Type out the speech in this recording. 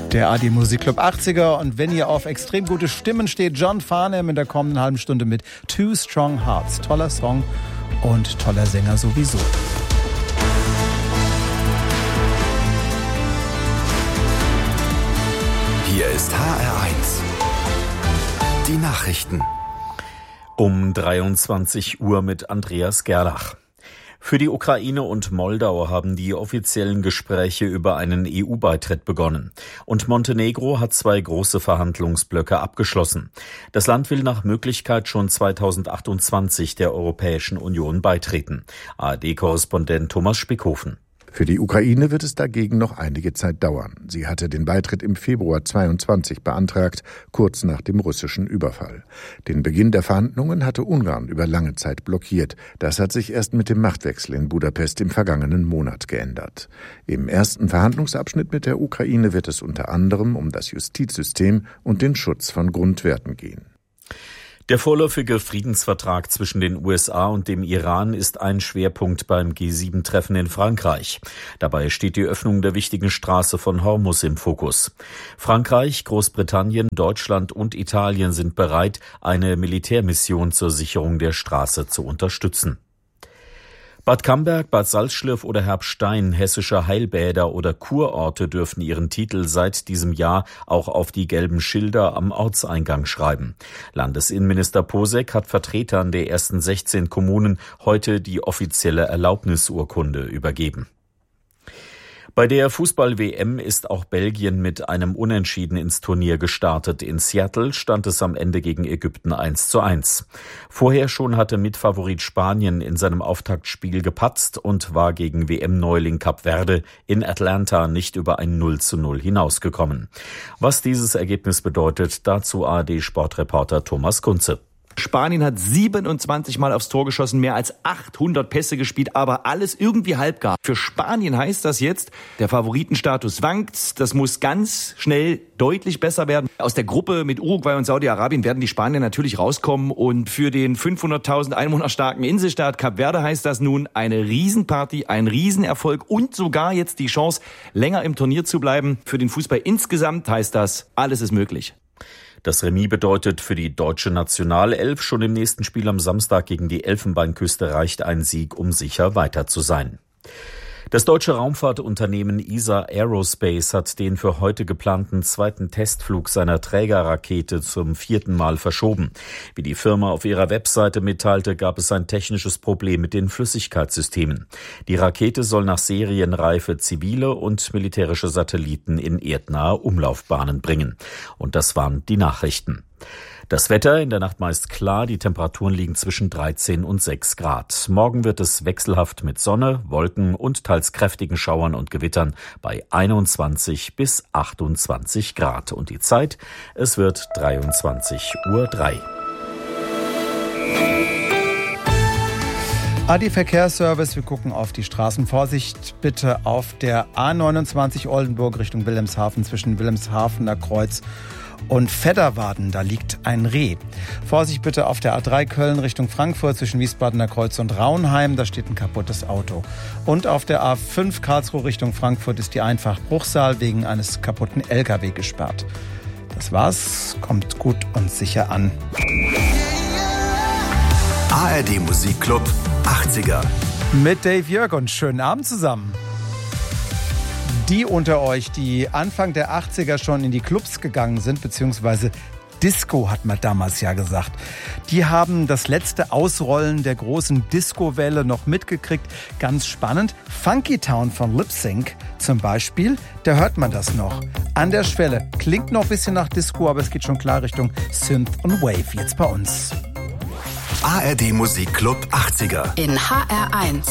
Der AD Musikclub 80er, und wenn ihr auf extrem gute Stimmen steht, John Farnham in der kommenden halben Stunde mit Two Strong Hearts. Toller Song und toller Sänger sowieso. Hier ist HR1. Die Nachrichten. Um 23 Uhr mit Andreas Gerlach. Für die Ukraine und Moldau haben die offiziellen Gespräche über einen EU-Beitritt begonnen. Und Montenegro hat 2 große Verhandlungsblöcke abgeschlossen. Das Land will nach Möglichkeit schon 2028 der Europäischen Union beitreten. ARD-Korrespondent Thomas Spickhofen. Für die Ukraine wird es dagegen noch einige Zeit dauern. Sie hatte den Beitritt im Februar 2022 beantragt, kurz nach dem russischen Überfall. Den Beginn der Verhandlungen hatte Ungarn über lange Zeit blockiert. Das hat sich erst mit dem Machtwechsel in Budapest im vergangenen Monat geändert. Im ersten Verhandlungsabschnitt mit der Ukraine wird es unter anderem um das Justizsystem und den Schutz von Grundwerten gehen. Der vorläufige Friedensvertrag zwischen den USA und dem Iran ist ein Schwerpunkt beim G7-Treffen in Frankreich. Dabei steht die Öffnung der wichtigen Straße von Hormuz im Fokus. Frankreich, Großbritannien, Deutschland und Italien sind bereit, eine Militärmission zur Sicherung der Straße zu unterstützen. Bad Camberg, Bad Salzschlirf oder Herbstein, hessische Heilbäder oder Kurorte dürfen ihren Titel seit diesem Jahr auch auf die gelben Schilder am Ortseingang schreiben. Landesinnenminister Posek hat Vertretern der ersten 16 Kommunen heute die offizielle Erlaubnisurkunde übergeben. Bei der Fußball-WM ist auch Belgien mit einem Unentschieden ins Turnier gestartet. In Seattle stand es am Ende gegen Ägypten 1:1. Vorher schon hatte Mitfavorit Spanien in seinem Auftaktspiel gepatzt und war gegen WM-Neuling Kap Verde in Atlanta nicht über ein 0:0 hinausgekommen. Was dieses Ergebnis bedeutet, dazu ARD-Sportreporter Thomas Kunze. Spanien hat 27 Mal aufs Tor geschossen, mehr als 800 Pässe gespielt, aber alles irgendwie halbgar. Für Spanien heißt das jetzt, der Favoritenstatus wankt. Das muss ganz schnell deutlich besser werden. Aus der Gruppe mit Uruguay und Saudi-Arabien werden die Spanier natürlich rauskommen. Und für den 500.000 Einwohner starken Inselstaat Kap Verde heißt das nun eine Riesenparty, ein Riesenerfolg und sogar jetzt die Chance, länger im Turnier zu bleiben. Für den Fußball insgesamt heißt das, alles ist möglich. Das Remis bedeutet für die deutsche Nationalelf, schon im nächsten Spiel am Samstag gegen die Elfenbeinküste reicht ein Sieg, um sicher weiter zu sein. Das deutsche Raumfahrtunternehmen ESA Aerospace hat den für heute geplanten 2. Testflug seiner Trägerrakete zum 4. Mal verschoben. Wie die Firma auf ihrer Webseite mitteilte, gab es ein technisches Problem mit den Flüssigkeitssystemen. Die Rakete soll nach Serienreife zivile und militärische Satelliten in erdnahe Umlaufbahnen bringen. Und das waren die Nachrichten. Das Wetter in der Nacht meist klar, die Temperaturen liegen zwischen 13 und 6 Grad. Morgen wird es wechselhaft mit Sonne, Wolken und teils kräftigen Schauern und Gewittern bei 21 bis 28 Grad. Und die Zeit, es wird 23:03 Uhr. AD Verkehrsservice, wir gucken auf die Straßen. Vorsicht bitte auf der A29 Oldenburg Richtung Wilhelmshaven zwischen Wilhelmshavener Kreuz und Fedderwarden, da liegt ein Reh. Vorsicht bitte auf der A3 Köln Richtung Frankfurt zwischen Wiesbadener Kreuz und Raunheim, da steht ein kaputtes Auto. Und auf der A5 Karlsruhe Richtung Frankfurt ist die Einfach Bruchsal wegen eines kaputten LKW gesperrt. Das war's, kommt gut und sicher an. ARD Musikclub 80er. Mit Dave Jörg und schönen Abend zusammen. Die unter euch, die Anfang der 80er schon in die Clubs gegangen sind, beziehungsweise Disco hat man damals ja gesagt, die haben das letzte Ausrollen der großen Disco-Welle noch mitgekriegt. Ganz spannend, Funky Town von Lip Sync zum Beispiel, da hört man das noch. An der Schwelle, klingt noch ein bisschen nach Disco, aber es geht schon klar Richtung Synth und Wave jetzt bei uns. ARD Musikclub 80er. In HR1.